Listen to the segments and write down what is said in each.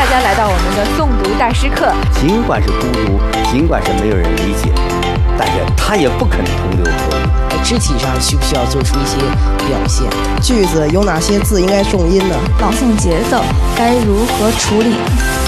大家来到我们的诵读大师课。 尽管是孤独，尽管是没有人理解，但是他也不肯同流合污。 肢体上需不需要做出一些表现？ 句子有哪些字应该重音呢？ 朗诵节奏该如何处理？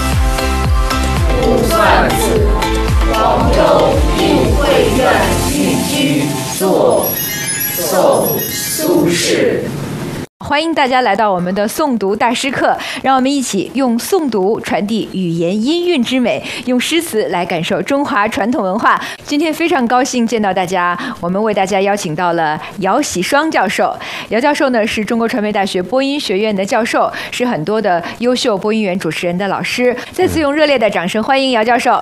不算字，黄州定慧院寓居作，宋苏轼。 欢迎大家来到我们的诵读大师课，让我们一起用诵读传递语言音韵之美，用诗词来感受中华传统文化。今天非常高兴见到大家，我们为大家邀请到了姚喜双教授。姚教授呢是中国传媒大学播音学院的教授，是很多的优秀播音员主持人的老师。再次用热烈的掌声欢迎姚教授。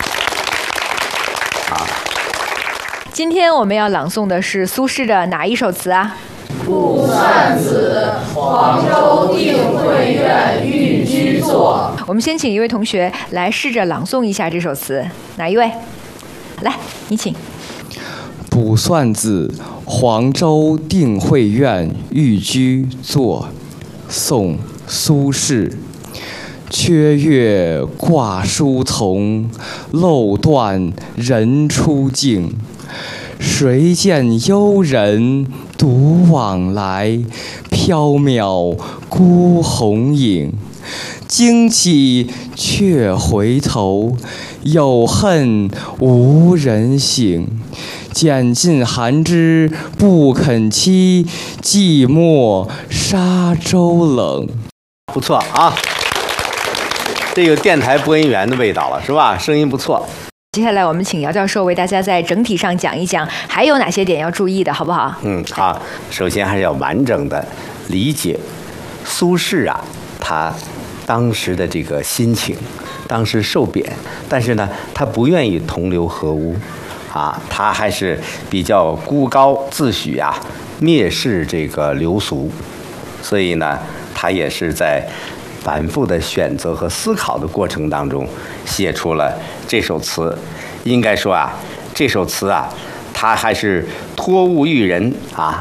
好， 今天我们要朗诵的是苏轼的哪一首词啊？ 不算子，黄州定慧院寓居作。 我们先请一位同学来试着朗诵一下这首词，哪一位？来，你请。 卜算子·黄州定慧院寓居作，宋·苏轼。缺月挂书丛，漏断人初静。谁见幽人独往来，缥缈孤鸿影。惊起却回头，有恨无人省。拣尽寒枝不肯栖，寂寞沙洲冷。 不错啊，这有电台播音员的味道了，是吧？声音不错。 接下来我们请姚教授为大家在整体上讲一讲，还有哪些点要注意的，好不好？ 好，首先还是要完整的理解苏轼啊，他当时的这个心情，当时受贬，但是呢，他不愿意同流合污，他还是比较孤高自诩啊，蔑视这个流俗，所以呢，他也是在反复的选择和思考的过程当中，写出了这首词。应该说啊，这首词啊，他还是托物育人啊，